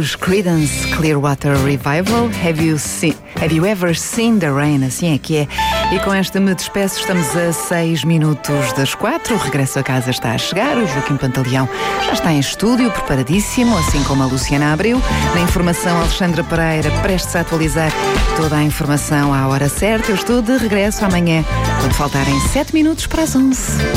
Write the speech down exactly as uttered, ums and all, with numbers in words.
Os Creedence Clearwater Revival, Have You, seen, have you Ever Seen the Rain? Assim é que é. E com esta me despeço, estamos a seis minutos das quatro. O regresso a casa está a chegar. O Joaquim Pantaleão já está em estúdio, preparadíssimo, assim como a Luciana Abreu. Na informação, Alexandra Pereira, prestes a atualizar toda a informação à hora certa. Eu estou de regresso amanhã, quando faltarem sete minutos para as onze.